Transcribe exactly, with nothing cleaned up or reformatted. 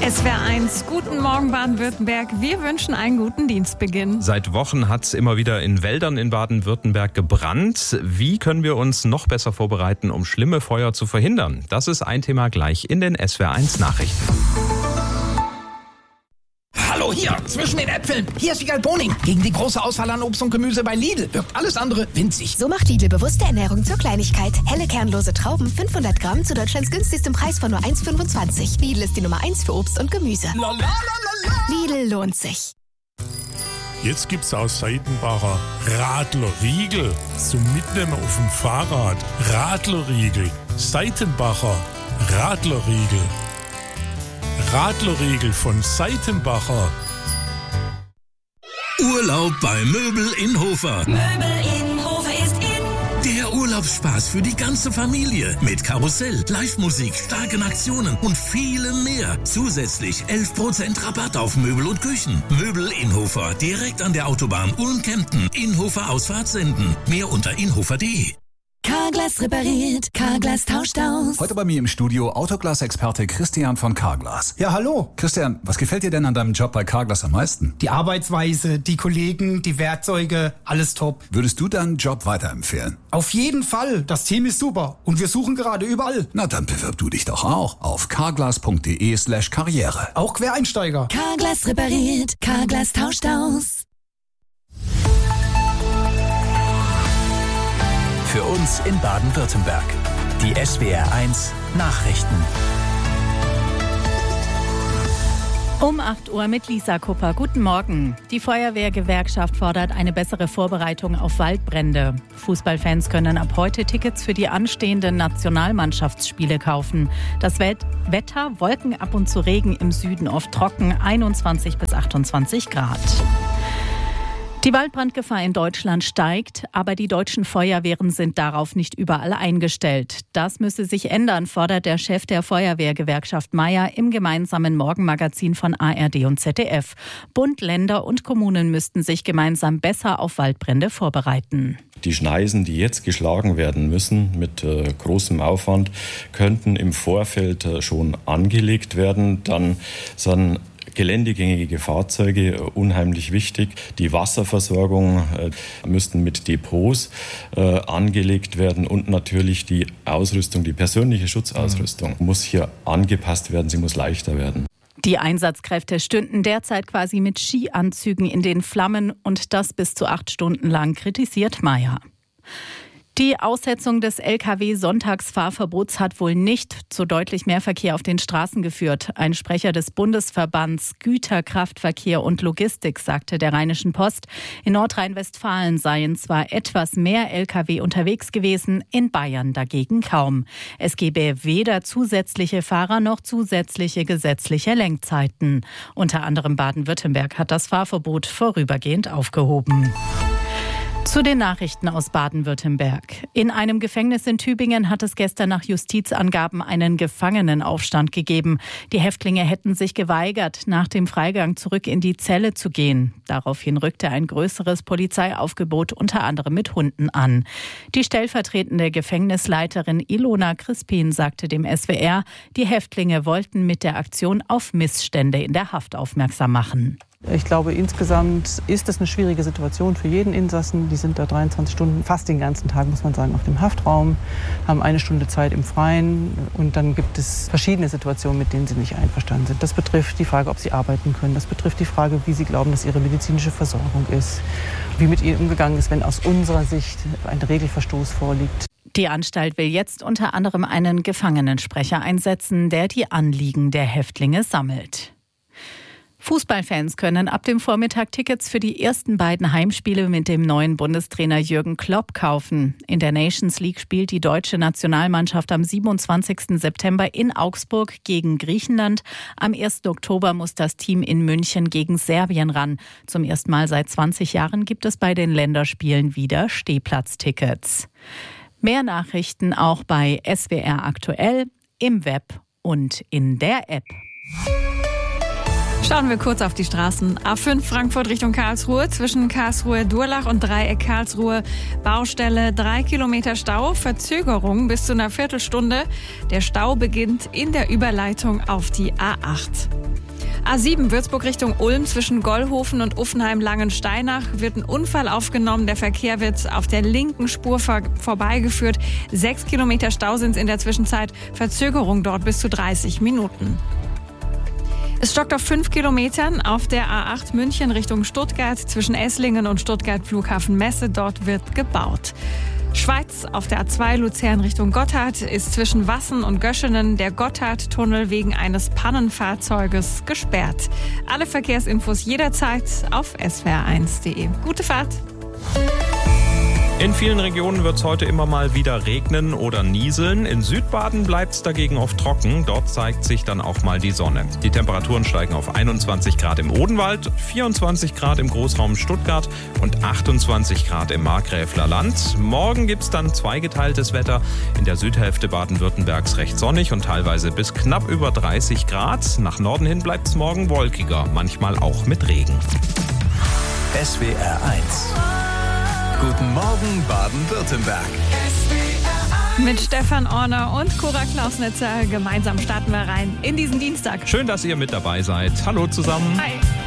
S W R eins, guten Morgen Baden-Württemberg. Wir wünschen einen guten Dienstbeginn. Seit Wochen hat es immer wieder in Wäldern in Baden-Württemberg gebrannt. Wie können wir uns noch besser vorbereiten, um schlimme Feuer zu verhindern? Das ist ein Thema gleich in den S W R eins Nachrichten. Hallo hier, zwischen den Äpfeln. Hier ist Wiegald Boning. Gegen die große Auswahl an Obst und Gemüse bei Lidl wirkt alles andere winzig. So macht Lidl bewusste Ernährung zur Kleinigkeit. Helle kernlose Trauben, fünfhundert Gramm zu Deutschlands günstigstem Preis von nur eins Komma fünfundzwanzig. Lidl ist die Nummer eins für Obst und Gemüse. La, la, la, la, la. Lidl lohnt sich. Jetzt gibt's aus Seitenbacher Radlerriegel zum Mitnehmen auf dem Fahrrad. Radlerriegel. Seitenbacher Radlerriegel. Radlerriegel von Seitenbacher. Urlaub bei Möbel in Hofer. Möbel in Hofer ist in. Der Urlaubsspaß für die ganze Familie. Mit Karussell, Live-Musik, starken Aktionen und vielem mehr. Zusätzlich elf Prozent Rabatt auf Möbel und Küchen. Möbel in Hofer, direkt an der Autobahn Ulm-Kempten. Inhofer Ausfahrt senden. Mehr unter inhofer punkt de. Carglass repariert, Carglass tauscht aus. Heute bei mir im Studio Autoglas-Experte Christian von Carglass. Ja, hallo. Christian, was gefällt dir denn an deinem Job bei Carglass am meisten? Die Arbeitsweise, die Kollegen, die Werkzeuge, alles top. Würdest du deinen Job weiterempfehlen? Auf jeden Fall. Das Team ist super. Und wir suchen gerade überall. Na, dann bewirb du dich doch auch auf carglass punkt de slash karriere. Auch Quereinsteiger. Carglass repariert, Carglass tauscht aus. Für uns in Baden-Württemberg. Die S W R eins Nachrichten. Um acht Uhr mit Lisa Kupper. Guten Morgen. Die Feuerwehrgewerkschaft fordert eine bessere Vorbereitung auf Waldbrände. Fußballfans können ab heute Tickets für die anstehenden Nationalmannschaftsspiele kaufen. Das Wetter, Wolken, ab und zu Regen, im Süden oft trocken, einundzwanzig bis achtundzwanzig Grad. Die Waldbrandgefahr in Deutschland steigt, aber die deutschen Feuerwehren sind darauf nicht überall eingestellt. Das müsse sich ändern, fordert der Chef der Feuerwehrgewerkschaft Meier im gemeinsamen Morgenmagazin von A R D und Z D F. Bund, Länder und Kommunen müssten sich gemeinsam besser auf Waldbrände vorbereiten. Die Schneisen, die jetzt geschlagen werden müssen mit äh, großem Aufwand, könnten im Vorfeld äh, schon angelegt werden. Dann sind geländegängige Fahrzeuge unheimlich wichtig. Die Wasserversorgung äh, müssten mit Depots äh, angelegt werden und natürlich die Ausrüstung, die persönliche Schutzausrüstung mhm. muss hier angepasst werden, sie muss leichter werden. Die Einsatzkräfte stünden derzeit quasi mit Skianzügen in den Flammen und das bis zu acht Stunden lang, kritisiert Meier. Die Aussetzung des L K W-Sonntagsfahrverbots hat wohl nicht zu deutlich mehr Verkehr auf den Straßen geführt. Ein Sprecher des Bundesverbands Güterkraftverkehr und Logistik sagte der Rheinischen Post, in Nordrhein-Westfalen seien zwar etwas mehr L K W unterwegs gewesen, in Bayern dagegen kaum. Es gebe weder zusätzliche Fahrer noch zusätzliche gesetzliche Lenkzeiten. Unter anderem Baden-Württemberg hat das Fahrverbot vorübergehend aufgehoben. Zu den Nachrichten aus Baden-Württemberg. In einem Gefängnis in Tübingen hat es gestern nach Justizangaben einen Gefangenenaufstand gegeben. Die Häftlinge hätten sich geweigert, nach dem Freigang zurück in die Zelle zu gehen. Daraufhin rückte ein größeres Polizeiaufgebot unter anderem mit Hunden an. Die stellvertretende Gefängnisleiterin Ilona Crispin sagte dem S W R, die Häftlinge wollten mit der Aktion auf Missstände in der Haft aufmerksam machen. Ich glaube, insgesamt ist das eine schwierige Situation für jeden Insassen. Die sind da dreiundzwanzig Stunden, fast den ganzen Tag, muss man sagen, auf dem Haftraum, haben eine Stunde Zeit im Freien und dann gibt es verschiedene Situationen, mit denen sie nicht einverstanden sind. Das betrifft die Frage, ob sie arbeiten können. Das betrifft die Frage, wie sie glauben, dass ihre medizinische Versorgung ist, wie mit ihnen umgegangen ist, wenn aus unserer Sicht ein Regelverstoß vorliegt. Die Anstalt will jetzt unter anderem einen Gefangenensprecher einsetzen, der die Anliegen der Häftlinge sammelt. Fußballfans können ab dem Vormittag Tickets für die ersten beiden Heimspiele mit dem neuen Bundestrainer Jürgen Klopp kaufen. In der Nations League spielt die deutsche Nationalmannschaft am siebenundzwanzigsten September in Augsburg gegen Griechenland. Am ersten Oktober muss das Team in München gegen Serbien ran. Zum ersten Mal seit zwanzig Jahren gibt es bei den Länderspielen wieder Stehplatztickets. Mehr Nachrichten auch bei S W R aktuell, im Web und in der App. Schauen wir kurz auf die Straßen. A fünf Frankfurt Richtung Karlsruhe, zwischen Karlsruhe-Durlach und Dreieck Karlsruhe. Baustelle, drei Kilometer Stau, Verzögerung bis zu einer Viertelstunde. Der Stau beginnt in der Überleitung auf die A acht. A sieben Würzburg Richtung Ulm zwischen Gollhofen und Uffenheim-Langensteinach wird ein Unfall aufgenommen. Der Verkehr wird auf der linken Spur vor, vorbeigeführt. Sechs Kilometer Stau sind in der Zwischenzeit. Verzögerung dort bis zu dreißig Minuten. Es stockt auf fünf Kilometern auf der A acht München Richtung Stuttgart zwischen Esslingen und Stuttgart Flughafen Messe. Dort wird gebaut. Schweiz auf der A zwei Luzern Richtung Gotthard ist zwischen Wassen und Göschenen der Gotthardtunnel wegen eines Pannenfahrzeuges gesperrt. Alle Verkehrsinfos jederzeit auf S W R eins punkt de. Gute Fahrt! In vielen Regionen wird es heute immer mal wieder regnen oder nieseln. In Südbaden bleibt es dagegen oft trocken. Dort zeigt sich dann auch mal die Sonne. Die Temperaturen steigen auf einundzwanzig Grad im Odenwald, vierundzwanzig Grad im Großraum Stuttgart und achtundzwanzig Grad im Markgräfler Land. Morgen gibt es dann zweigeteiltes Wetter. In der Südhälfte Baden-Württembergs recht sonnig und teilweise bis knapp über dreißig Grad. Nach Norden hin bleibt es morgen wolkiger, manchmal auch mit Regen. S W R eins. Guten Morgen, Baden-Württemberg. Mit Stefan Orner und Cora Klausnitzer gemeinsam starten wir rein in diesen Dienstag. Schön, dass ihr mit dabei seid. Hallo zusammen. Hi.